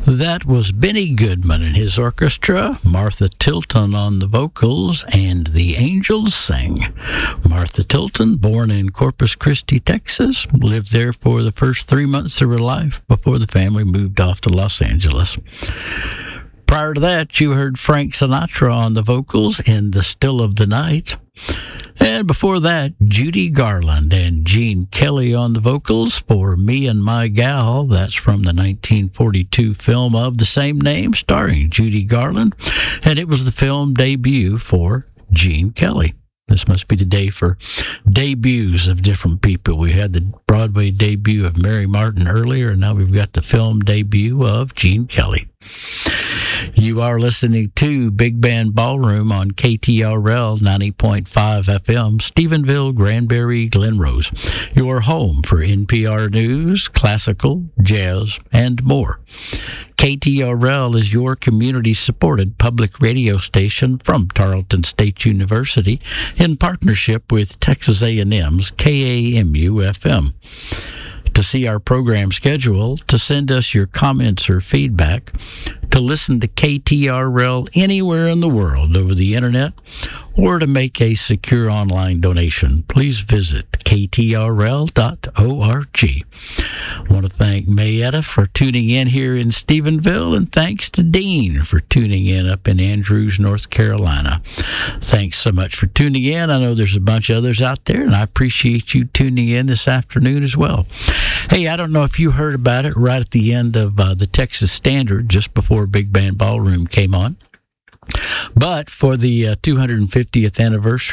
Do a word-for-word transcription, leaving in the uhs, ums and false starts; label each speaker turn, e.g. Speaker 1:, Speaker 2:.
Speaker 1: That was Benny Goodman and his orchestra, Martha Tilton on the vocals, and the Angels Sing. Martha Tilton, born in Corpus Christi, Texas, lived there for the first three months of her life before the family moved off to Los Angeles. Prior to that, you heard Frank Sinatra on the vocals in The Still of the Night. And before that, Judy Garland and Gene Kelly on the vocals for Me and My Gal. That's from the nineteen forty-two film of the same name, starring Judy Garland. And it was the film debut for Gene Kelly. This must be the day for debuts of different people. We had the Broadway debut of Mary Martin earlier, and now we've got the film debut of Gene Kelly. You are listening to Big Band Ballroom on K T R L ninety point five F M, Stephenville, Granbury, Glen Rose. Your home for N P R News, classical, jazz, and more. K T R L is your community-supported public radio station from Tarleton State University in partnership with Texas A and M's K A M U F M. To see our program schedule, to send us your comments or feedback, to listen to K T R L anywhere in the world over the internet, or to make a secure online donation, please visit K T R L dot org. I want to thank Mayetta for tuning in here in Stephenville, and thanks to Dean for tuning in up in Andrews, North Carolina. Thanks so much for tuning in. I know there's a bunch of others out there, and I appreciate you tuning in this afternoon as well. Hey, I don't know if you heard about it right at the end of uh, the Texas Standard, just before Big Band Ballroom came on. But for the uh, two hundred fiftieth anniversary